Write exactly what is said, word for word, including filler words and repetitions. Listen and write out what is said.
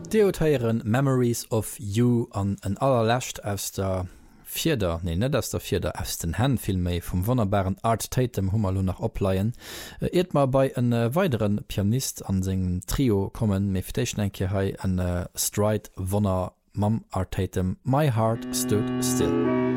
Deotheieren Memories of You an en allerlächt aus der Vierder, nee, net ass der Vierder aus den Herrn viel méi vum wunderbaren Art Tatum Hummer lo nach opleiien. Et mal bei en äh, weiteren Pianist an segem Trio kommen méfirtéchen enke hai en äh, Stride Wonner Mam Art Tatum My Heart Stood Still.